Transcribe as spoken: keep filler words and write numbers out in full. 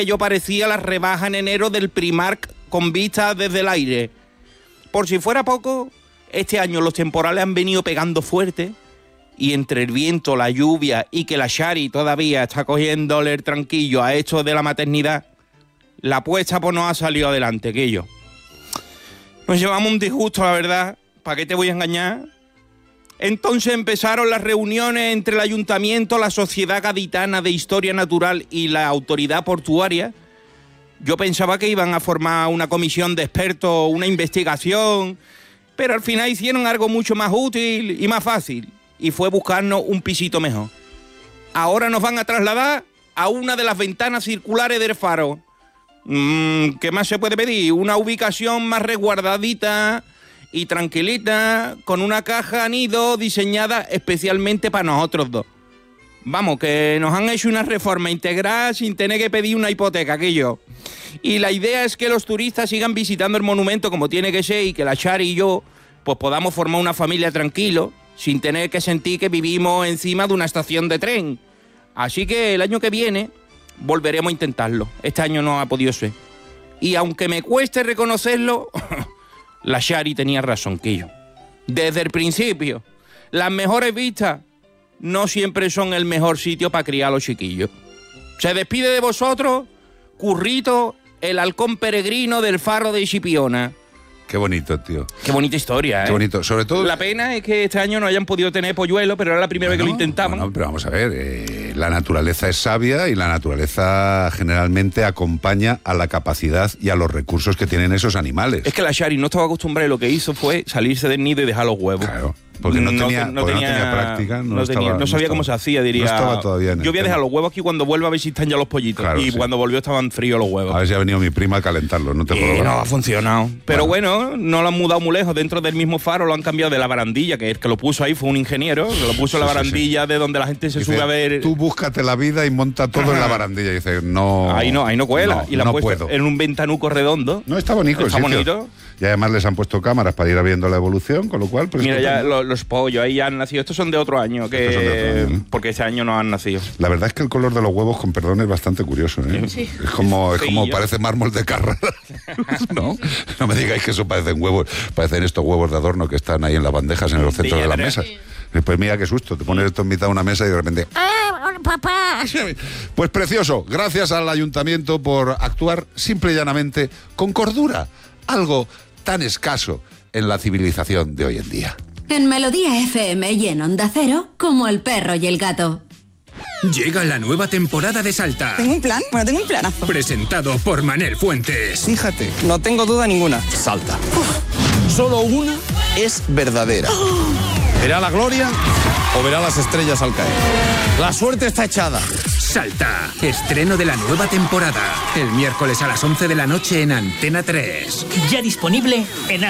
Yo parecía la rebaja en enero del Primark con vista desde el aire. Por si fuera poco, este año los temporales han venido pegando fuerte y entre el viento, la lluvia y que la Shari todavía está cogiéndole el tranquillo a esto de la maternidad, la apuesta pues no ha salido adelante, que yo. Nos llevamos un disgusto, la verdad. ¿Para qué te voy a engañar? Entonces empezaron las reuniones entre el ayuntamiento, la Sociedad Gaditana de Historia Natural y la autoridad portuaria. Yo pensaba que iban a formar una comisión de expertos, una investigación, pero al final hicieron algo mucho más útil y más fácil, y fue buscarnos un pisito mejor. Ahora nos van a trasladar a una de las ventanas circulares del faro. Mm, ¿Qué más se puede pedir? Una ubicación más resguardadita y tranquilita, con una caja nido diseñada especialmente para nosotros dos. Vamos, que nos han hecho una reforma integral sin tener que pedir una hipoteca, que yo. Y la idea es que los turistas sigan visitando el monumento como tiene que ser y que la Shari y yo pues podamos formar una familia tranquilo, sin tener que sentir que vivimos encima de una estación de tren. Así que el año que viene volveremos a intentarlo. Este año no ha podido ser. Y aunque me cueste reconocerlo, la Shari tenía razón, Quillo. Desde el principio, las mejores vistas no siempre son el mejor sitio para criar a los chiquillos. Se despide de vosotros, Currito, el halcón peregrino del faro de Chipiona. Qué bonito, tío. Qué bonita historia, ¿eh? Qué bonito. Sobre todo... La pena es que este año no hayan podido tener polluelo, pero era la primera bueno, vez que lo intentaban. Bueno, pero vamos a ver, eh, la naturaleza es sabia y la naturaleza generalmente acompaña a la capacidad y a los recursos que tienen esos animales. Es que la Shari no estaba acostumbrada y lo que hizo fue salirse del nido y dejar los huevos. Claro. Porque no tenía, no, porque tenía, no tenía práctica, no, no, estaba, tenía, no sabía no cómo se hacía, diría. No estaba todavía en Yo voy a dejar tema. los huevos aquí cuando vuelva a ver si están ya los pollitos. Claro, y sí. Cuando volvió estaban fríos los huevos. A ver si ha venido mi prima a calentarlos, no te puedo ver. No, ha funcionado. Pero bueno. bueno, no lo han mudado muy lejos. Dentro del mismo faro lo han cambiado de la barandilla, que el que lo puso ahí fue un ingeniero, que lo puso en sí, la barandilla sí, sí. de donde la gente se dice, sube a ver. Tú búscate la vida y monta todo Ajá. en la barandilla. Y dice, no. Ahí no, ahí no cuela. No, y la no han puesto puedo. en un ventanuco redondo. No, está bonito. Está el bonito. Y además les han puesto cámaras para ir viendo la evolución, con lo cual... Pues mira, ya los, los pollos ahí ya han nacido. Estos son de otro año, que de otro año, ¿no? Porque ese año no han nacido. La verdad es que el color de los huevos, con perdón, es bastante curioso, ¿eh? Sí. Es como, es como sí, parece mármol de Carrara. ¿No? No me digáis que eso parecen huevos, parecen estos huevos de adorno que están ahí en las bandejas, en los centros de, de las mesas. Pues mira qué susto, te pones esto en mitad de una mesa y de repente... ¡Ah, papá! Pues precioso, gracias al ayuntamiento por actuar simple y llanamente con cordura. Algo tan escaso en la civilización de hoy en día. En Melodía F M y en Onda Cero, como el perro y el gato. Llega la nueva temporada de Salta. ¿Tengo un plan? Bueno, tengo un planazo. Presentado por Manel Fuentes. Fíjate, no tengo duda ninguna. Salta. Uf. Solo una es verdadera. Oh. ¿Verá la gloria o verá las estrellas al caer? La suerte está echada. Salta, estreno de la nueva temporada. El miércoles a las once de la noche en Antena tres. Ya disponible en